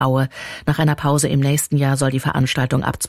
Aue. Nach einer Pause im nächsten Jahr soll die Veranstaltung ab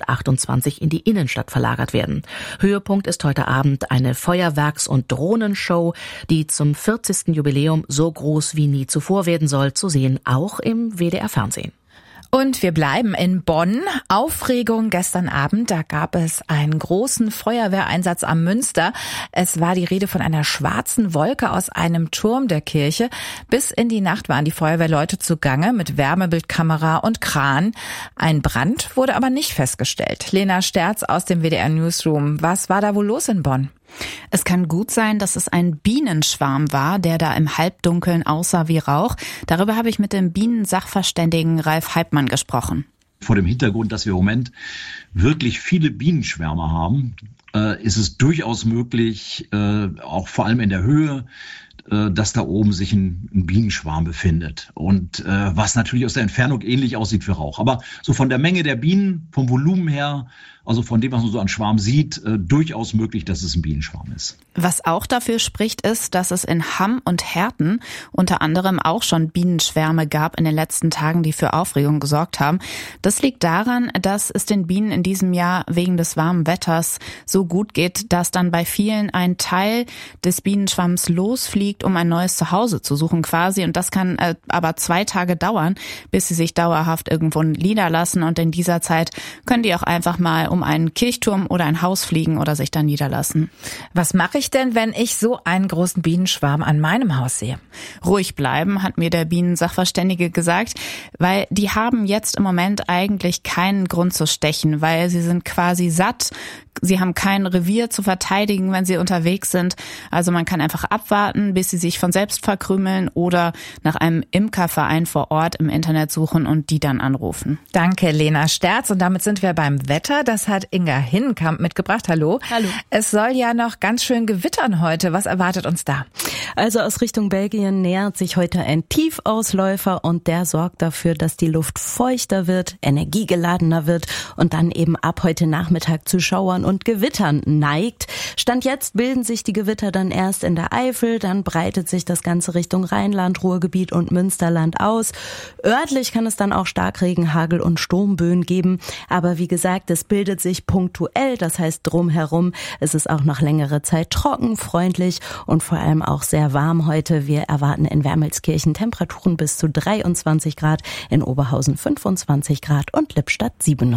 2028 in die Innenstadt verlagert werden. Höhepunkt ist heute Abend eine Feuerwerks- und Drohnenshow, die zum 40. Jubiläum so groß wie nie zuvor werden soll, zu sehen, auch im WDR-Fernsehen. Und wir bleiben in Bonn. Aufregung gestern Abend, da gab es einen großen Feuerwehreinsatz am Münster. Es war die Rede von einer schwarzen Wolke aus einem Turm der Kirche. Bis in die Nacht waren die Feuerwehrleute zugange mit Wärmebildkamera und Kran. Ein Brand wurde aber nicht festgestellt. Lena Sterz aus dem WDR Newsroom. Was war da wohl los in Bonn? Es kann gut sein, dass es ein Bienenschwarm war, der da im Halbdunkeln aussah wie Rauch. Darüber habe ich mit dem Bienensachverständigen Ralf Heipmann gesprochen. Vor dem Hintergrund, dass wir im Moment wirklich viele Bienenschwärme haben, ist es durchaus möglich, auch vor allem in der Höhe, dass da oben sich ein Bienenschwarm befindet. Und was natürlich aus der Entfernung ähnlich aussieht wie Rauch. Aber so von der Menge der Bienen, vom Volumen her, also von dem, was man so an Schwarm sieht, durchaus möglich, dass es ein Bienenschwarm ist. Was auch dafür spricht, ist, dass es in Hamm und Herten unter anderem auch schon Bienenschwärme gab in den letzten Tagen, die für Aufregung gesorgt haben. Das liegt daran, dass es den Bienen in diesem Jahr wegen des warmen Wetters so gut geht, dass dann bei vielen ein Teil des Bienenschwarms losfliegt, um ein neues Zuhause zu suchen quasi. Und das kann aber 2 Tage dauern, bis sie sich dauerhaft irgendwo niederlassen. Und in dieser Zeit können die auch einfach mal um einen Kirchturm oder ein Haus fliegen oder sich dann niederlassen. Was mache ich denn, wenn ich so einen großen Bienenschwarm an meinem Haus sehe? Ruhig bleiben, hat mir der Bienensachverständige gesagt, weil die haben jetzt im Moment eigentlich keinen Grund zu stechen, weil sie sind quasi satt. Sie haben kein Revier zu verteidigen, wenn sie unterwegs sind. Also man kann einfach abwarten, bis sie sich von selbst verkrümeln oder nach einem Imkerverein vor Ort im Internet suchen und die dann anrufen. Danke, Lena Sterz. Und damit sind wir beim Wetter. Das hat Inga Hinnenkamp mitgebracht. Hallo. Hallo. Es soll ja noch ganz schön gewittern heute. Was erwartet uns da? Also aus Richtung Belgien nähert sich heute ein Tiefausläufer und der sorgt dafür, dass die Luft feuchter wird, energiegeladener wird und dann eben ab heute Nachmittag zu Schauern und Gewittern neigt. Stand jetzt bilden sich die Gewitter dann erst in der Eifel, dann breitet sich das Ganze Richtung Rheinland, Ruhrgebiet und Münsterland aus. Örtlich kann es dann auch Starkregen, Hagel und Sturmböen geben, aber wie gesagt, es bildet sich punktuell, das heißt drumherum ist es auch noch längere Zeit trocken, freundlich und vor allem auch sehr warm heute. Wir erwarten in Wermelskirchen Temperaturen bis zu 23 Grad, in Oberhausen 25 Grad und Lippstadt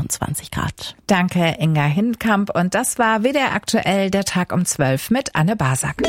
27 Grad. Danke, Inga Hinnenkamp. Und das war WDR aktuell, der Tag um 12 mit Anne Basak.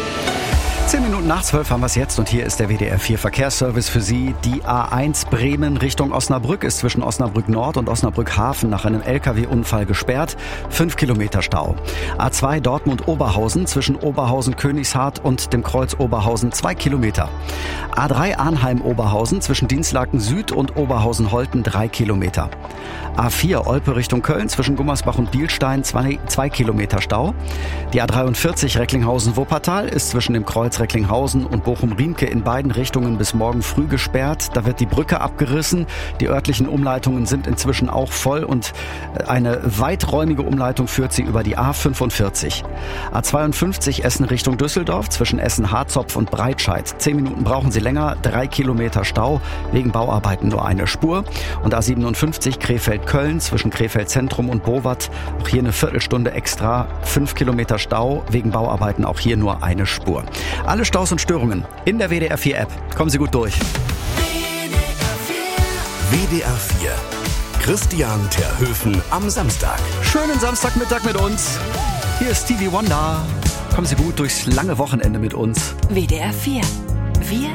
10 Minuten nach 12 haben wir es jetzt und hier ist der WDR 4 Verkehrsservice für Sie. Die A1 Bremen Richtung Osnabrück ist zwischen Osnabrück Nord und Osnabrück Hafen nach einem LKW-Unfall gesperrt. 5 Kilometer Stau. A2 Dortmund Oberhausen zwischen Oberhausen Königshardt und dem Kreuz Oberhausen 2 Kilometer. A3 Arnheim Oberhausen zwischen Dinslaken Süd und Oberhausen Holten 3 Kilometer. A4 Olpe Richtung Köln zwischen Gummersbach und Bielstein 2 Kilometer Stau. Die A43 Recklinghausen-Wuppertal ist zwischen dem Kreuz Recklinghausen und Bochum-Riemke in beiden Richtungen bis morgen früh gesperrt. Da wird die Brücke abgerissen. Die örtlichen Umleitungen sind inzwischen auch voll und eine weiträumige Umleitung führt sie über die A45. A52 Essen Richtung Düsseldorf zwischen Essen-Harzopf und Breitscheid. 10 Minuten brauchen Sie länger, 3 Kilometer Stau, wegen Bauarbeiten nur eine Spur. Und A57 Krefeld-Köln zwischen Krefeld-Zentrum und Bowat, auch hier eine Viertelstunde extra, 5 Kilometer Stau, wegen Bauarbeiten auch hier nur eine Spur. Alle Staus und Störungen in der WDR 4 App. Kommen Sie gut durch. WDR 4. Christian Terhöfen am Samstag. Schönen Samstagmittag mit uns. Hier ist Stevie Wonder. Kommen Sie gut durchs lange Wochenende mit uns. WDR 4. Wir